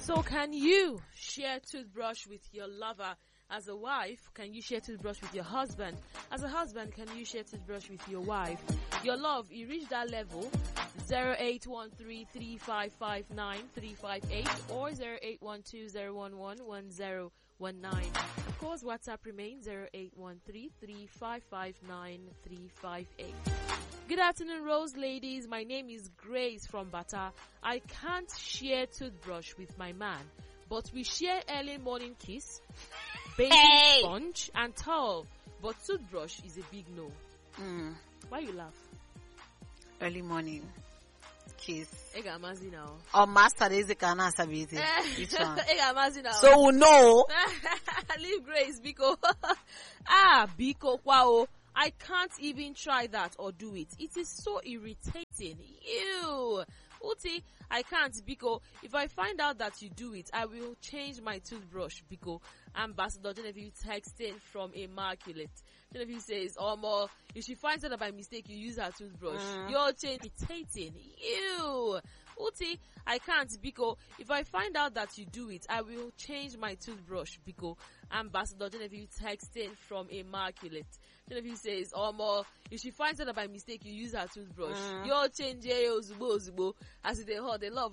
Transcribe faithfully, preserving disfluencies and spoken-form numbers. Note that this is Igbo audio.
So can you share toothbrush with your lover? As a wife, can you share toothbrush with your husband? As a husband, can you share toothbrush with your wife? Your love, you reach that level, zero eight one three, three five five nine, three five eight or zero eight one two, zero one one, one zero one nine. Of course, WhatsApp remains zero eight one three, three five five nine, three five eight. Good afternoon, Rose ladies. My name is Grace from Bata. I can't share toothbrush with my man, but we share early morning kiss, baby Hey! sponge, and towel. But toothbrush is a big no. Mm. Why you laugh? Early morning kiss. Ega amazi now. Or master is the kana sabiti. Which one? Ega amazi now. So we know. Leave Grace, Biko. ah, Biko, wow. I can't even try that or do it. It is so irritating. You. Uti, I can't, Biko. If I find out that you do it, I will change my toothbrush, Biko. Ambassador Genevieve texting from Immaculate. Genevieve says, oh, more, if she finds out that by mistake you use her toothbrush, Mm. you're change irritating. You. Uti, I can't, Biko. If I find out that you do it, I will change my toothbrush, Biko. Ambassador Genevieve texting from Immaculate. Genevieve says, oh, more, if she finds out that by mistake you use her toothbrush, Mm. you're change Ozubo Ozubo. As they hold, they love